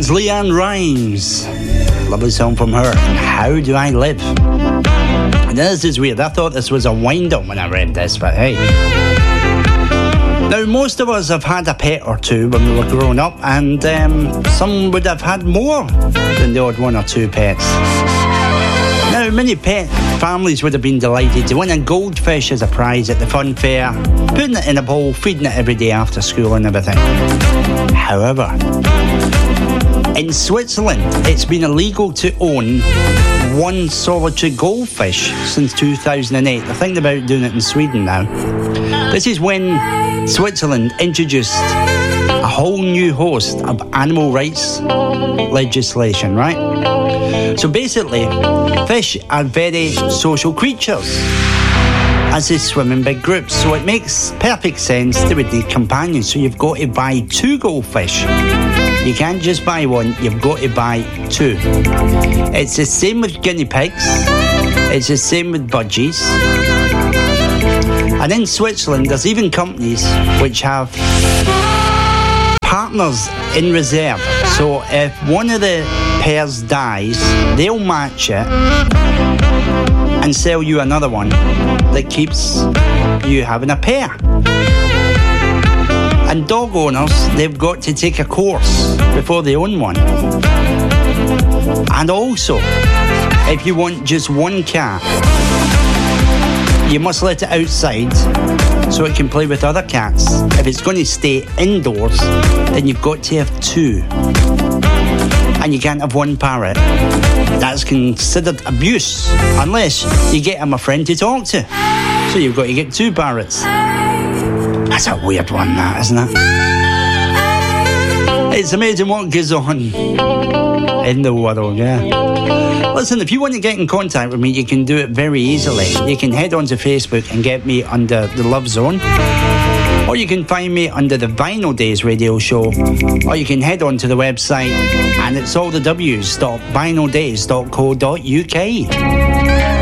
That's Leanne Rimes. Lovely song from her. How Do I Live? And this is weird. I thought this was a wind-up when I read this, but hey. Now, most of us have had a pet or two when we were growing up, and some would have had more than the odd one or two pets. Now, many pet families would have been delighted to win a goldfish as a prize at the fun fair, putting it in a bowl, feeding it every day after school and everything. However, in Switzerland, it's been illegal to own one solitary goldfish since 2008. They're thinking about doing it in Sweden now. This is when Switzerland introduced a whole new host of animal rights legislation, right? So basically, fish are very social creatures, as they swim in big groups. So it makes perfect sense they would need companions. So you've got to buy two goldfish. You can't just buy one, you've got to buy two. It's the same with guinea pigs. It's the same with budgies. And in Switzerland, there's even companies which have partners in reserve. So if one of the pairs dies, they'll match it and sell you another one that keeps you having a pair. And dog owners, they've got to take a course before they own one. And also, if you want just one cat, you must let it outside so it can play with other cats. If it's going to stay indoors, then you've got to have two. And you can't have one parrot. That's considered abuse, unless you get him a friend to talk to. So you've got to get two parrots. That's a weird one, that, isn't it? It's amazing what goes on in the world, yeah. Listen, if you want to get in contact with me, you can do it very easily. You can head onto Facebook and get me under The Love Zone. Or you can find me under the Vinyl Days radio show. Or you can head onto the website, and it's all the W's.vinyldays.co.uk.